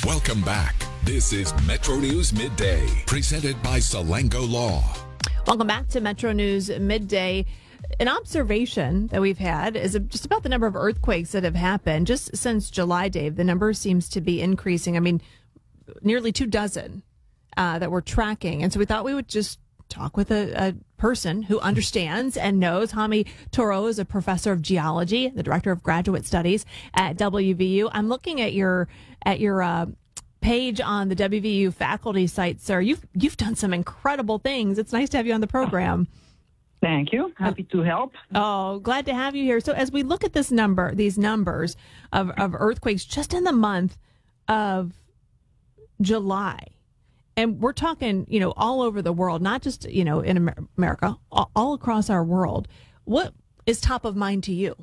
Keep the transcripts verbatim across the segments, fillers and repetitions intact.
Welcome back. This is Metro News Midday, presented by Salango Law. Welcome back to Metro News Midday. An observation that we've had is just about the number of earthquakes that have happened just since July, Dave. The number seems to be increasing. I mean, nearly two dozen uh, that we're tracking. And so we thought we would just talk with a, a person who understands and knows. Hami Touro is a professor of geology, the director of graduate studies at W V U. I'm looking at your at your uh, page on the W V U faculty site, sir. You've you've done some incredible things. It's nice to have you on the program. Thank you. Happy to help. Oh, glad to have you here. So as we look at this number, these numbers of, of earthquakes just in the month of July, and we're talking, you know, all over the world, not just, you know, in America, all, all across our world. What is top of mind to you?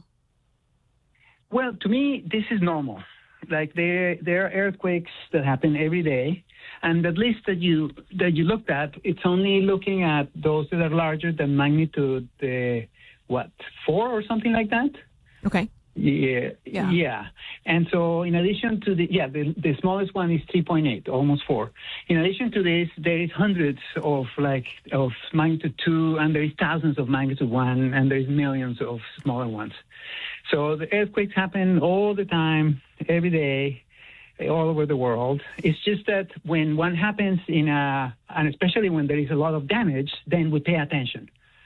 Well, to me, this is normal. Like there, there are earthquakes that happen every day. And the list that you that you looked at, it's only looking at those that are larger than magnitude, uh, what, four or something like that? Okay. Yeah, yeah. Yeah. And so in addition to the, yeah, the, the smallest one is three point eight, almost four. In addition to this, there is hundreds of like, of magnitude two, and there is thousands of magnitude one, and there is millions of smaller ones. So the earthquakes happen all the time, every day, all over the world. It's just that when one happens in a, and especially when there is a lot of damage, then we pay attention.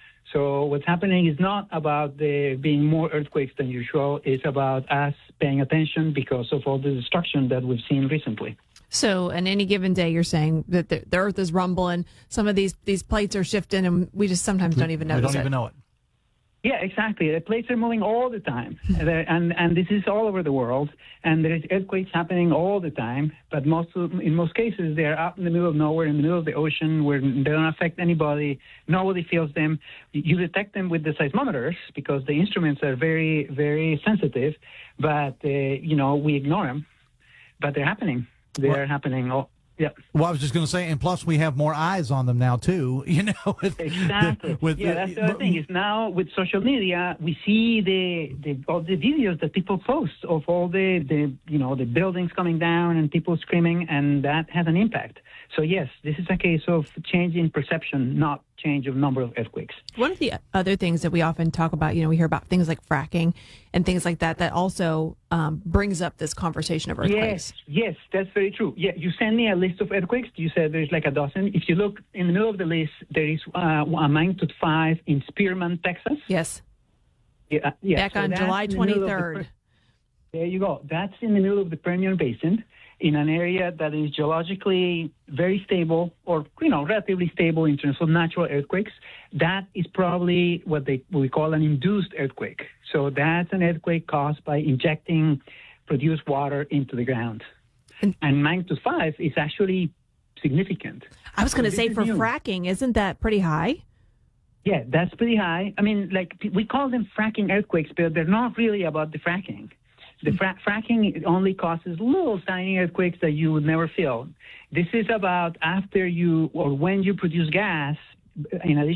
So what's happening is not about there being more earthquakes than usual. It's about us paying attention because of all the destruction that we've seen recently. So on any given day, you're saying that the, the earth is rumbling, some of these, these plates are shifting, and we just sometimes don't even notice it. We don't even know it. Yeah, exactly. The plates are moving all the time, and, and and this is all over the world. And there is earthquakes happening all the time, but most of, in most cases they're out in the middle of nowhere, in the middle of the ocean, where they don't affect anybody. Nobody feels them. You detect them with the seismometers because the instruments are very, very sensitive. But uh, you know, we ignore them. But they're happening. They're well, happening. All, yeah. Well, I was just going to say, and plus we have more eyes on them now too. You know, with, exactly. The, with yeah, the, that's the other thing is now with social media, we see the, the all the videos that people post of all the, the you know the buildings coming down and people screaming, and that has an impact. So yes, this is a case of change in perception, not change of number of earthquakes. One of the other things that we often talk about, you know, we hear about things like fracking and things like that, that also um, brings up this conversation of earthquakes. Yes, yes, that's very true. Yeah, you send me a list of earthquakes. You said there's like a dozen. If you look in the middle of the list, there is uh, a magnitude five in Spearman, Texas. Yes. Yeah, yeah. Back so on July twenty-third. The, there you go. That's in the middle of the Permian Basin, in an area that is geologically very stable, or you know, relatively stable in terms of natural earthquakes. That is probably what they what we call an induced earthquake. So that's an earthquake caused by injecting produced water into the ground. And, and magnitude five is actually significant. I was going to say for new. fracking, isn't that pretty high? Yeah, that's pretty high. I mean, like we call them fracking earthquakes, but they're not really about the fracking. The fra- fracking only causes little tiny earthquakes that you would never feel. This is about after you or when you produce gas, in addition